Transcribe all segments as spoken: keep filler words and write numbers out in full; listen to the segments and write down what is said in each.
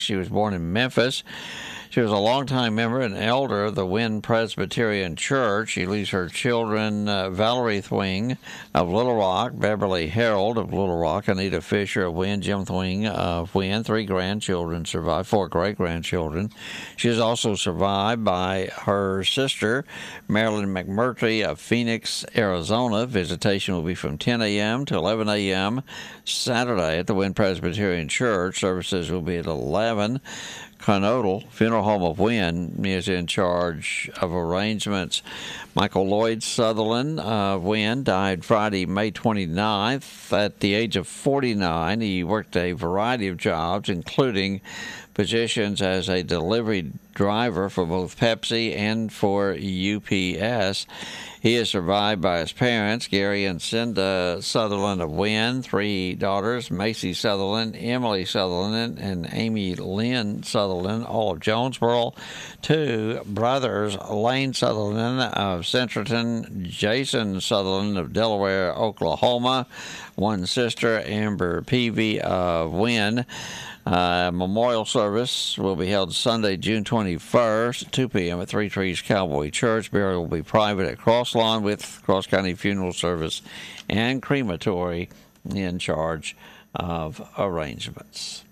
She was born in Memphis. She was a longtime member and elder of the Wynn Presbyterian Church. She leaves her children, uh, Valerie Thwing of Little Rock, Beverly Harold of Little Rock, Anita Fisher of Wynn, Jim Thwing of Wynn. Three grandchildren survived, four great-grandchildren. She is also survived by her sister, Marilyn McMurtry of Phoenix, Arizona. Visitation will be from ten a.m. to eleven a.m. Saturday at the Wynn Presbyterian Church. Services will be at eleven. Conodal Funeral Home of Wynn is in charge of arrangements. Michael Lloyd Sutherland of Wynn died Friday, May twenty-ninth. At the age of forty-nine, he worked a variety of jobs, including positions as a delivery driver for both Pepsi and for U P S. He is survived by his parents, Gary and Cinda Sutherland of Wynn, three daughters, Macy Sutherland, Emily Sutherland, and Amy Lynn Sutherland, all of Jonesboro, two brothers, Lane Sutherland of Centerton, Jason Sutherland of Delaware, Oklahoma, one sister, Amber Peavy of Wynn. Uh, memorial service will be held Sunday, June twenty-first, at two p.m. at Three Trees Cowboy Church. Burial will be private at Cross Lawn with Cross County Funeral Service and Crematory in charge of arrangements.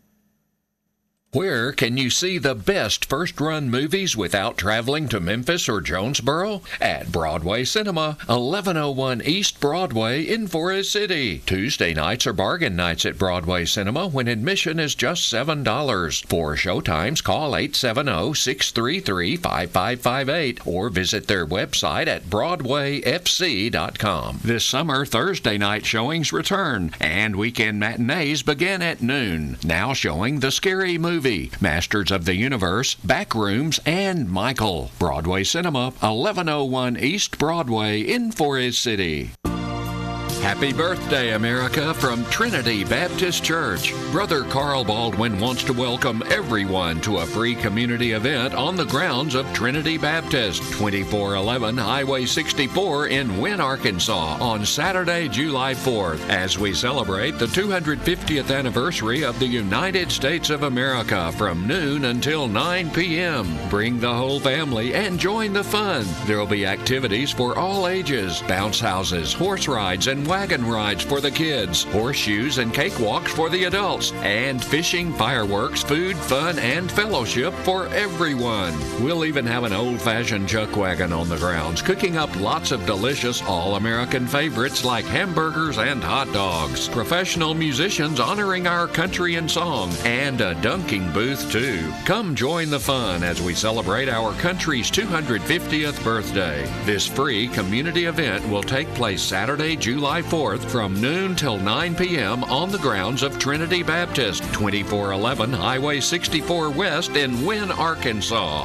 Where can you see the best first-run movies without traveling to Memphis or Jonesboro? At Broadway Cinema, eleven oh one East Broadway in Forest City. Tuesday nights are bargain nights at Broadway Cinema when admission is just seven dollars. For showtimes, call eight seven zero, six three three, five five five eight or visit their website at broadway f c dot com. This summer, Thursday night showings return, and weekend matinees begin at noon. Now showing The Scary Movie, Masters of the Universe, Backrooms, and Michael. Broadway Cinema, eleven oh one East Broadway in Forest City. Happy birthday, America, from Trinity Baptist Church. Brother Carl Baldwin wants to welcome everyone to a free community event on the grounds of Trinity Baptist, twenty-four eleven Highway sixty-four in Wynn, Arkansas, on Saturday, July fourth, as we celebrate the two hundred fiftieth anniversary of the United States of America from noon until nine p.m. Bring the whole family and join the fun. There will be activities for all ages, bounce houses, horse rides, and wagon rides for the kids, horseshoes and cakewalks for the adults, and fishing, fireworks, food, fun, and fellowship for everyone. We'll even have an old-fashioned chuck wagon on the grounds, cooking up lots of delicious all-American favorites like hamburgers and hot dogs, professional musicians honoring our country and song, and a dunking booth too. Come join the fun as we celebrate our country's two hundred fiftieth birthday. This free community event will take place Saturday, July fourth from noon till nine p.m. on the grounds of Trinity Baptist, twenty-four eleven Highway sixty-four West in Wynn, Arkansas.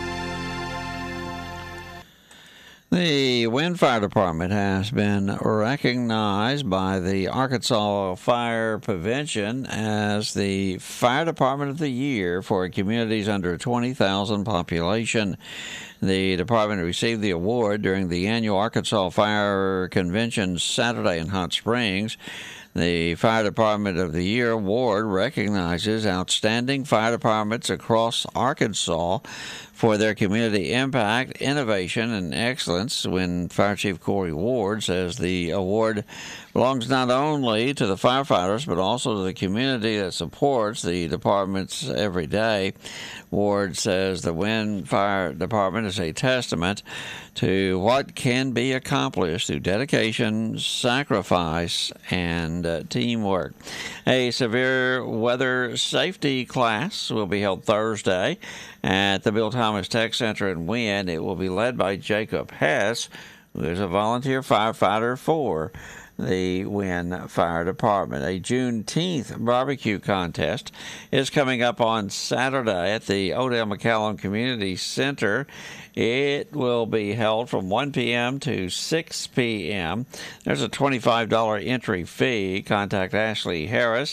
The Wynn Fire Department has been recognized by the Arkansas Fire Prevention as the Fire Department of the Year for communities under twenty thousand population. The department received the award during the annual Arkansas Fire Convention Saturday in Hot Springs. The Fire Department of the Year award recognizes outstanding fire departments across Arkansas for their community impact, innovation, and excellence. When Fire Chief Corey Ward says the award belongs not only to the firefighters but also to the community that supports the departments every day. Ward says the Wynn Fire Department is a testament to what can be accomplished through dedication, sacrifice, and uh, teamwork. A severe weather safety class will be held Thursday at the Bill Thomas Tech Center in Wynn. It will be led by Jacob Hess, who is a volunteer firefighter for the Wynn Fire Department. A Juneteenth barbecue contest is coming up on Saturday at the Odell McCallum Community Center. It will be held from one p.m. to six p.m. There's a twenty-five dollars entry fee. Contact Ashley Harris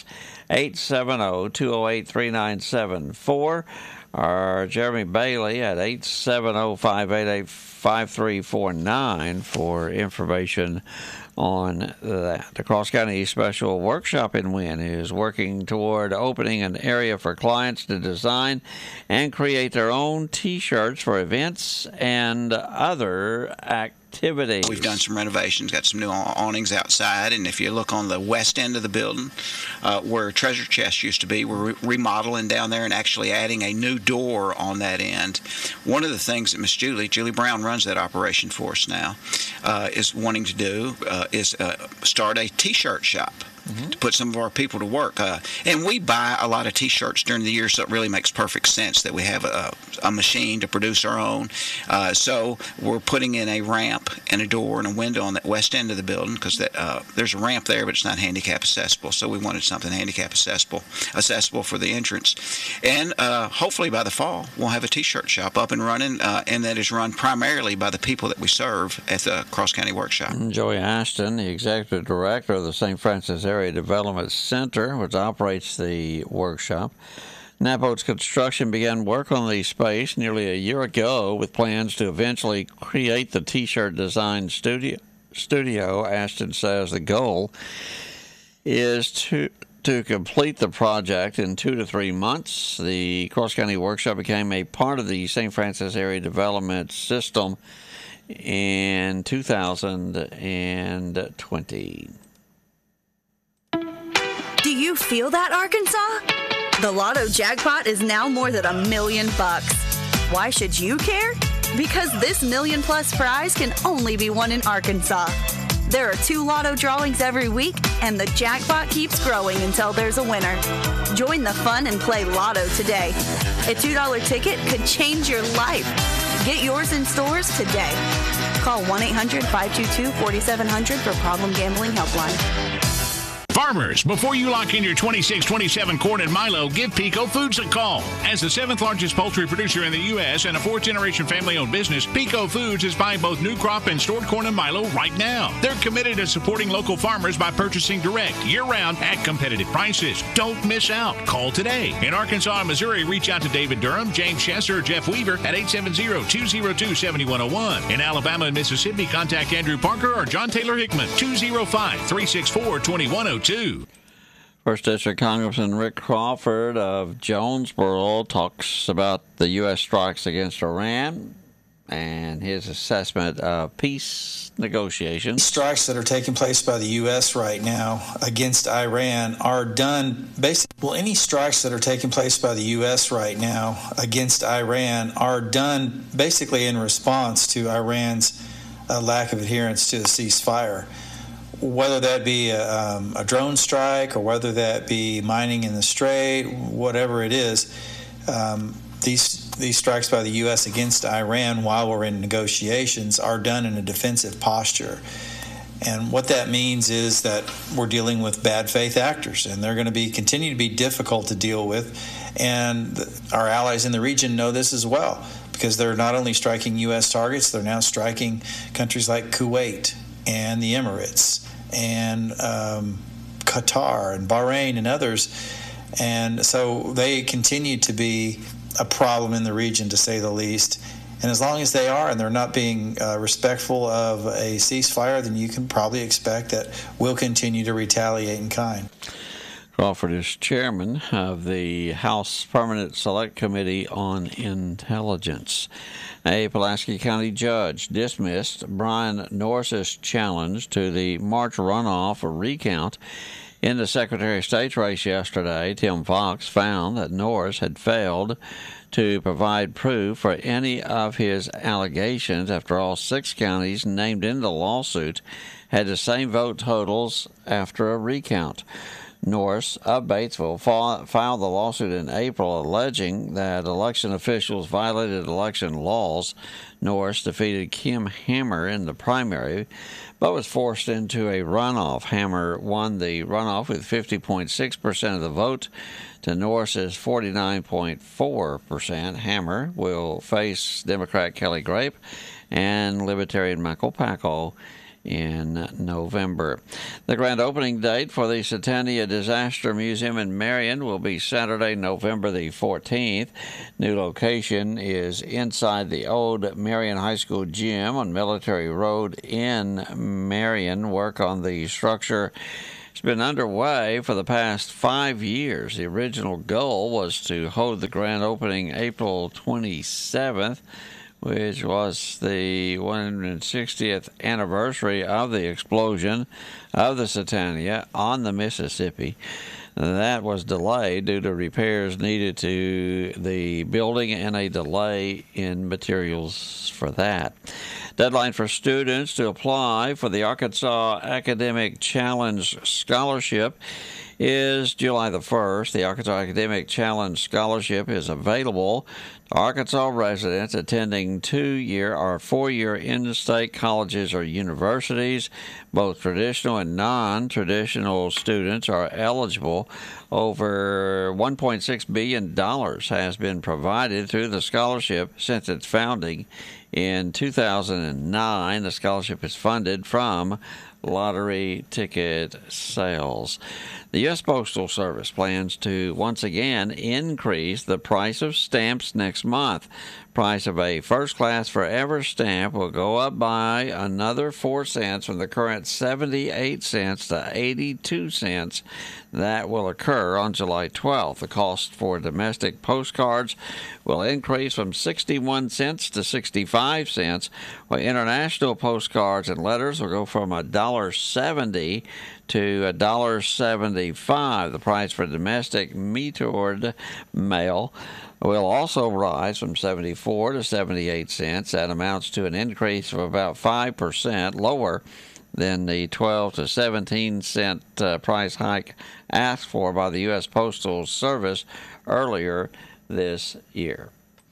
eight seven zero, two zero eight, three nine seven four, or Jeremy Bailey at eight seven zero, five eight eight, five three four nine for information on that. The Cross County Special Workshop in Wynne is working toward opening an area for clients to design and create their own T-shirts for events and other activities. We've done some renovations, got some new awnings outside, and if you look on the west end of the building, uh, where Treasure Chest used to be, we're re- remodeling down there and actually adding a new door on that end. One of the things that Miss Julie, Julie Brown runs that operation for us now, uh, is wanting to do uh, is uh, start a T-shirt shop. Mm-hmm. To put some of our people to work. Uh, and we buy a lot of T-shirts during the year, so it really makes perfect sense that we have a, a machine to produce our own. Uh, so we're putting in a ramp and a door and a window on that west end of the building, because uh, there's a ramp there, but it's not handicap accessible. So we wanted something handicap accessible, accessible for the entrance. And uh, hopefully by the fall, we'll have a T-shirt shop up and running, uh, and that is run primarily by the people that we serve at the Cross County Workshop. Joey Ashton, the executive director of the Saint Francis Area Development Center, which operates the workshop. Napo's Construction began work on the space nearly a year ago with plans to eventually create the T-shirt design studio. Studio, Ashton says the goal is to to complete the project in two to three months. The Cross County Workshop became a part of the Saint Francis Area Development System in two thousand twenty. Do you feel that, Arkansas? The Lotto jackpot is now more than a million bucks. Why should you care? Because this million plus prize can only be won in Arkansas. There are two Lotto drawings every week, and the jackpot keeps growing until there's a winner. Join the fun and play Lotto today. A two dollar ticket could change your life. Get yours in stores today. Call one eight hundred, five two two, four seven zero zero for Problem Gambling Helpline. Farmers, before you lock in your twenty-six twenty-seven corn and Milo, give Pico Foods a call. As the seventh largest poultry producer in the U S and a fourth-generation family-owned business, Pico Foods is buying both new crop and stored corn and Milo right now. They're committed to supporting local farmers by purchasing direct, year-round, at competitive prices. Don't miss out. Call today. In Arkansas and Missouri, reach out to David Durham, James Chesser, or Jeff Weaver at eight seven zero, two zero two, seven one zero one. In Alabama and Mississippi, contact Andrew Parker or John Taylor Hickman, two zero five, three six four, two one zero two. First District Congressman Rick Crawford of Jonesboro talks about the U S strikes against Iran and his assessment of peace negotiations. Strikes that are taking place by the U S right now against Iran are done basically. Well, any strikes that are taking place by the U S right now against Iran are done basically in response to Iran's uh, lack of adherence to the ceasefire. Whether that be a, um, a drone strike or whether that be mining in the Strait, whatever it is, um, these these strikes by the U S against Iran while we're in negotiations are done in a defensive posture. And what that means is that we're dealing with bad faith actors, and they're going to be continue to be difficult to deal with. And our allies in the region know this as well, because they're not only striking U S targets, they're now striking countries like Kuwait and the Emirates and um, Qatar and Bahrain and others. And so they continue to be a problem in the region, to say the least. And as long as they are and they're not being uh, respectful of a ceasefire, then you can probably expect that we'll continue to retaliate in kind. Crawford is chairman of the House Permanent Select Committee on Intelligence. A Pulaski County judge dismissed Brian Norris's challenge to the March runoff or recount in the Secretary of State's race yesterday. Tim Fox found that Norris had failed to provide proof for any of his allegations. After all, six counties named in the lawsuit had the same vote totals after a recount. Norris of Batesville filed the lawsuit in April alleging that election officials violated election laws. Norris defeated Kim Hammer in the primary, but was forced into a runoff. Hammer won the runoff with fifty point six percent of the vote to Norris's forty-nine point four percent. Hammer will face Democrat Kelly Grape and Libertarian Michael Packo in November. The grand opening date for the Satania Disaster Museum in Marion will be Saturday, November the fourteenth. New location is inside the old Marion High School gym on Military Road in Marion. Work on the structure has been underway for the past five years. The original goal was to hold the grand opening April twenty-seventh, which was the one hundred sixtieth anniversary of the explosion of the Satania on the Mississippi. That was delayed due to repairs needed to the building and a delay in materials for that. Deadline for students to apply for the Arkansas Academic Challenge Scholarship is July the first. The Arkansas Academic Challenge Scholarship is available to Arkansas residents attending two-year or four-year in-state colleges or universities. Both traditional and non-traditional students are eligible. Over one point six billion dollars has been provided through the scholarship since its founding in two thousand nine. The scholarship is funded from lottery ticket sales. The U S Postal Service plans to once again increase the price of stamps next month. Price of a first-class forever stamp will go up by another four cents from the current seventy-eight cents to eighty-two cents. That will occur on July twelfth. The cost for domestic postcards will increase from sixty-one cents to sixty-five cents, while international postcards and letters will go from one dollar seventy to one dollar seventy-five. The price for domestic metered mail will also rise from seventy-four to seventy-eight cents. That amounts to an increase of about five percent, lower than the twelve to seventeen cent uh, price hike asked for by the U S Postal Service earlier this year.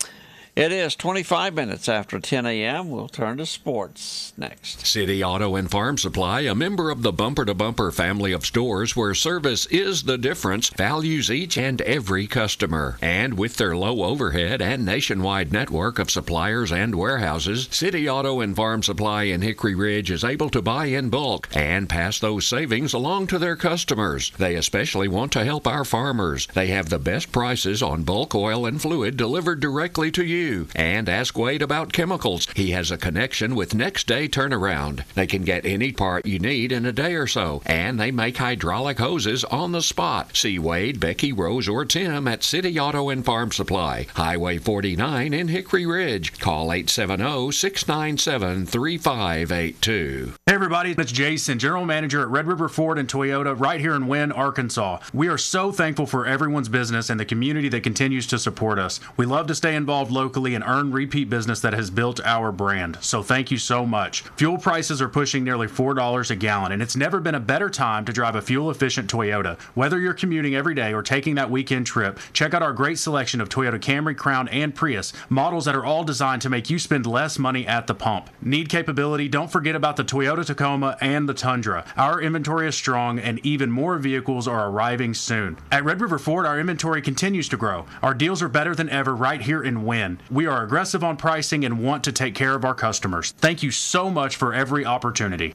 It is twenty-five minutes after ten a.m. We'll turn to sports next. City Auto and Farm Supply, a member of the Bumper to Bumper family of stores where service is the difference, values each and every customer. And with their low overhead and nationwide network of suppliers and warehouses, City Auto and Farm Supply in Hickory Ridge is able to buy in bulk and pass those savings along to their customers. They especially want to help our farmers. They have the best prices on bulk oil and fluid delivered directly to you. And ask Wade about chemicals. He has a connection with Next Day Turnaround. They can get any part you need in a day or so, and they make hydraulic hoses on the spot. See Wade, Becky, Rose, or Tim at City Auto and Farm Supply, Highway forty-nine in Hickory Ridge. Call eight seven zero, six nine seven, three five eight two. Hey everybody, it's Jason, General Manager at Red River Ford and Toyota right here in Wynne, Arkansas. We are so thankful for everyone's business and the community that continues to support us. We love to stay involved locally and earn repeat business that has built our brand. So thank you so much. Fuel prices are pushing nearly four dollars a gallon, and it's never been a better time to drive a fuel-efficient Toyota. Whether you're commuting every day or taking that weekend trip, check out our great selection of Toyota Camry, Crown, and Prius, models that are all designed to make you spend less money at the pump. Need capability? Don't forget about the Toyota Tacoma and the Tundra. Our inventory is strong, and even more vehicles are arriving soon. At Red River Ford, our inventory continues to grow. Our deals are better than ever right here in Wynne. We are aggressive on pricing and want to take care of our customers. Thank you so much for every opportunity.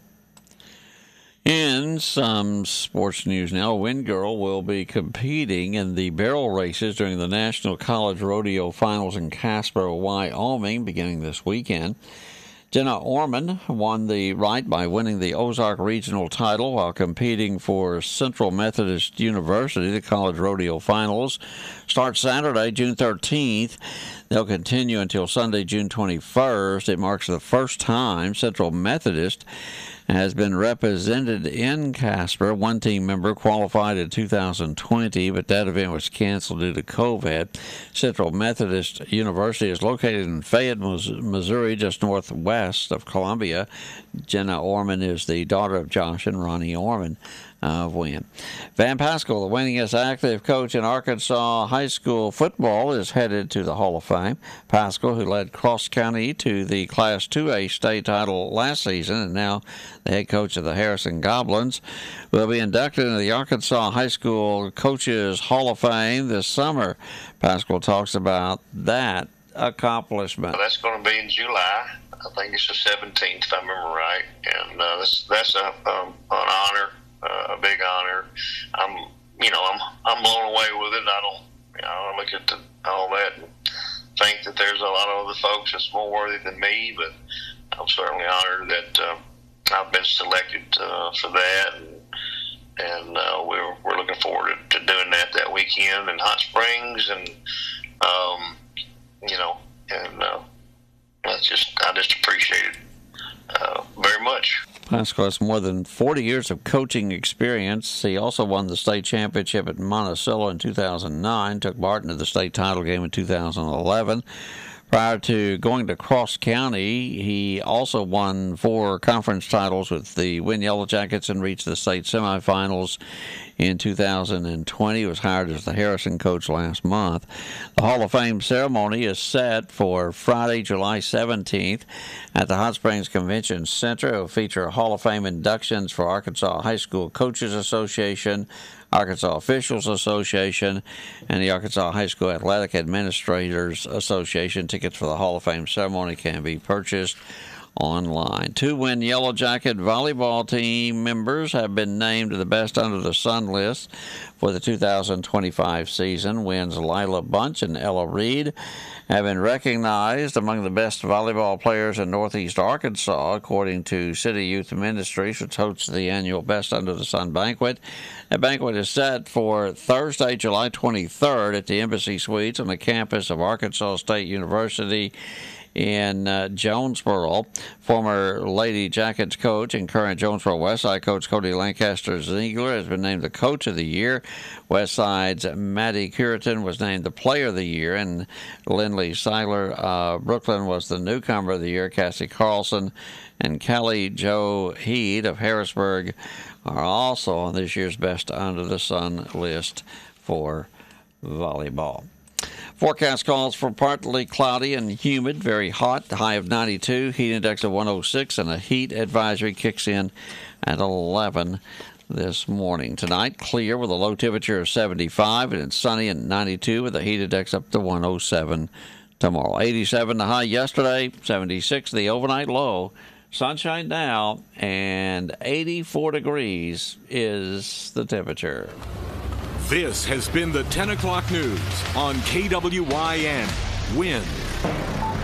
In some sports news now, Wind Girl will be competing in the barrel races during the National College Rodeo Finals in Casper, Wyoming, beginning this weekend. Jenna Orman won the right by winning the Ozark Regional title while competing for Central Methodist University. The College Rodeo Finals start Saturday, June thirteenth. They'll continue until Sunday, June twenty-first. It marks the first time Central Methodist has been represented in Casper. One team member qualified in two thousand twenty, but that event was canceled due to COVID. Central Methodist University is located in Fayette, Missouri, just northwest of Columbia. Jenna Orman is the daughter of Josh and Ronnie Orman of Wynne. Van Pascal, the winningest active coach in Arkansas high school football, is headed to the Hall of Fame. Pascal, who led Cross County to the Class two A state title last season and now the head coach of the Harrison Goblins, will be inducted into the Arkansas High School Coaches Hall of Fame this summer. Pascal talks about that accomplishment. That's going to be in July. I think it's the seventeenth, if I remember right. And uh, that's that's a um, an honor, uh, a big honor. I'm you know I'm I'm blown away with it. I don't you know I look at the, all that and think that there's a lot of other folks that's more worthy than me, but I'm certainly honored that uh, I've been selected uh, for that. And, And uh, we're we're looking forward to, to doing that that weekend in Hot Springs, and um, you know, and uh, that's just I just appreciate it uh, very much. Plasko has more than forty years of coaching experience. He also won the state championship at Monticello in two thousand nine. Took part in the state title game in two thousand eleven. Prior to going to Cross County, he also won four conference titles with the Wynn Yellow Jackets and reached the state semifinals in two thousand twenty. He was hired as the Harrison coach last month. The Hall of Fame ceremony is set for Friday, July seventeenth at the Hot Springs Convention Center. It will feature Hall of Fame inductions for Arkansas High School Coaches Association, Arkansas Officials Association, and the Arkansas High School Athletic Administrators Association. Tickets for the Hall of Fame ceremony can be purchased online. Two Wynn Yellow Jacket volleyball team members have been named to the Best Under the Sun list for the two thousand twenty-five season. Wynn's Lila Bunch and Ella Reed have been recognized among the best volleyball players in Northeast Arkansas, according to City Youth Ministries, which hosts the annual Best Under the Sun banquet. The banquet is set for Thursday, July twenty-third at the Embassy Suites on the campus of Arkansas State University in uh, Jonesboro. Former Lady Jackets coach and current Jonesboro Westside coach Cody Lancaster Ziegler has been named the Coach of the Year. Westside's Maddie Curitan was named the Player of the Year, and Lindley Seiler uh, Brooklyn was the Newcomer of the Year. Cassie Carlson and Callie Joe Heed of Harrisburg are also on this year's Best Under the Sun list for volleyball. Forecast calls for partly cloudy and humid, very hot, the high of ninety-two, heat index of one oh six, and a heat advisory kicks in at eleven this morning. Tonight, clear with a low temperature of seventy-five, and it's sunny and ninety-two with a heat index up to one oh seven tomorrow. eighty-seven the high yesterday, seventy-six the overnight low. Sunshine now, and eighty-four degrees is the temperature. This has been the ten o'clock news on K W Y N. Win.